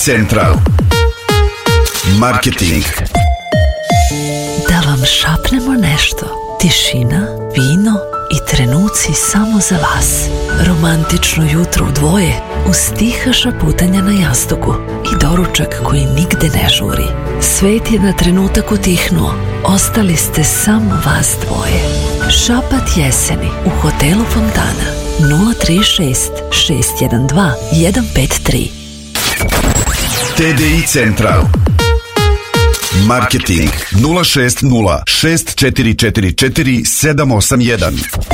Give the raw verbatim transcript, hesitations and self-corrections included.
Central. Marketing. Da vam šapnemo nešto. Tišina, vino i trenuci samo za vas. Romantično jutro u dvoje uz tiha šaputanja na jastuku i doručak koji nigde ne žuri. Svet je na trenutak utihnuo. Ostali ste samo vas dvoje. Šapat jeseni u hotelu Fontana. nula tri šest šest jedan dva jedan pet tri. T D I Central. Marketing nula šest nula šest četiri četiri četiri sedam osam jedan.